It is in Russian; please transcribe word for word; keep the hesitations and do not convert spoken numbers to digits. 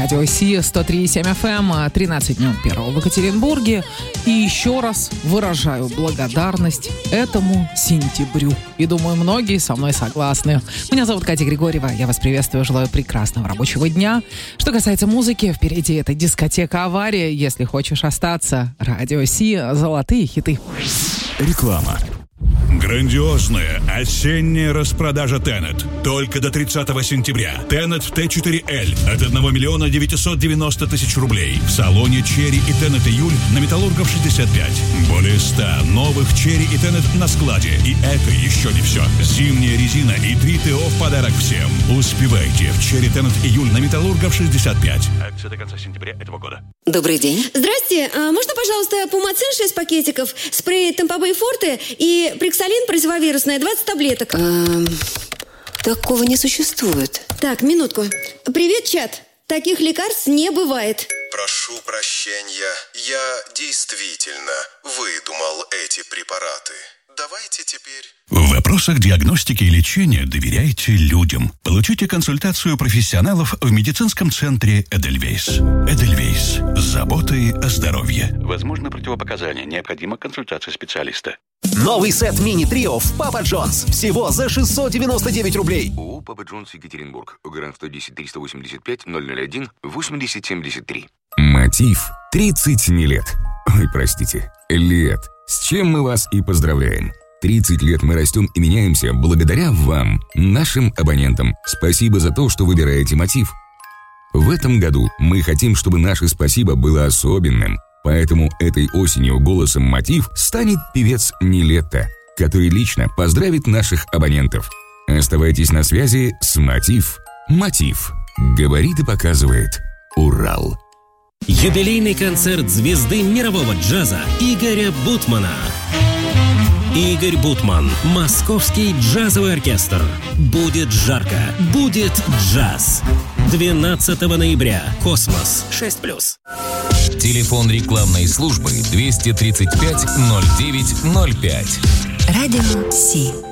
Радио Си, сто три и семь эф эм, тринадцать дней первого в Екатеринбурге. И еще раз выражаю благодарность этому сентябрю. И думаю, многие со мной согласны. Меня зовут Катя Григорьева. Я вас приветствую, желаю прекрасного рабочего дня. Что касается музыки, впереди это дискотека «Авария». Если хочешь остаться, Радио Си, золотые хиты. Реклама. Грандиозная осенняя распродажа Тенет. Только до тридцатого сентября. Тенет Т четыре Л от одного миллиона девятьсот девяносто тысяч рублей. В салоне Черри и Тенет Июль на Металлургов шестьдесят пять. Более ста новых Черри и Тенет на складе. И это еще не все. Зимняя резина и три ТО в подарок всем. Успевайте в Черри Тенет Июль на Металлургов шестьдесят пять. Акция до конца сентября этого года. Добрый день. Здрасте. А можно, пожалуйста, Пумацин шесть пакетиков, спрей Темпобей Форте и Приксалин противовирусная двадцать таблеток? Эм, такого не существует. Так, минутку. Привет, чат. Таких лекарств не бывает. Прошу прощения. Я действительно выдумал эти препараты. Давайте теперь... В вопросах диагностики и лечения доверяйте людям. Получите консультацию профессионалов в медицинском центре Эдельвейс. Эдельвейс. С заботой о здоровье. Возможно, противопоказания. Необходима консультация специалиста. Новый сет мини-трио в Папа Джонс. Всего за шестьсот девяносто девять рублей. ООО «Папа Джонс, Екатеринбург». ГРН сто десять триста восемьдесят пять ноль ноль один восемьдесят семьдесят три. Мотив. тридцать не лет. Ой, простите, лет. С чем мы вас и поздравляем. тридцать лет мы растем и меняемся благодаря вам, нашим абонентам. Спасибо за то, что выбираете Мотив. В этом году мы хотим, чтобы наше спасибо было особенным. Поэтому этой осенью голосом Мотив станет певец Нилетто, который лично поздравит наших абонентов. Оставайтесь на связи с Мотив. Мотив. Говорит и показывает Урал. Юбилейный концерт звезды мирового джаза Игоря Бутмана. Игорь Бутман. Московский джазовый оркестр. Будет жарко. Будет джаз. двенадцатого ноября. Космос. шесть плюс. Телефон рекламной службы двести тридцать пять ноль девять ноль пять. Радио Си.